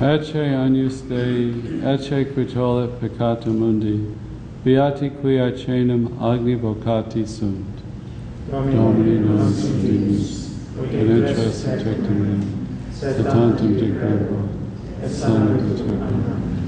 Ecce agnus Dei, ecce qui tollit peccatum mundi, beati qui aecenum agni vocati sunt. Domini non subimus, et intres tectum, et tantum dicam, et sanum